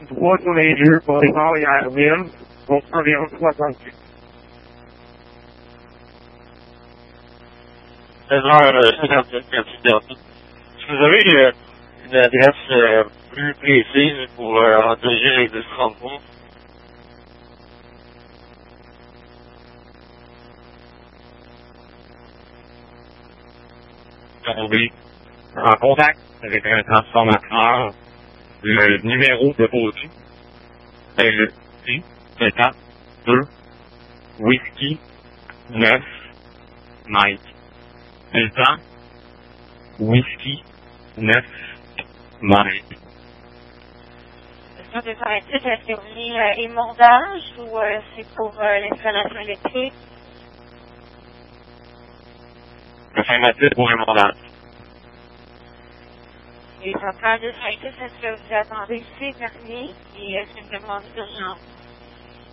droit sur les yeux pour les barrières vides, pour environ 68. 16h57, merci Delta. Est-ce que vous avez une adresse plus précise pour diriger les 1033? Oui. En contact avec un transformateur, le numéro de posé est le C-4-2 Whisky 9 Mike. Delta Whisky 9 Mike. Est-ce que vous voulez émondage ou c'est pour l'installation électrique? Affirmatif pour un mandat. Et centrale de Saint-Tite, est-ce que vous attendez ici, dernier, et c'est une demande d'urgence?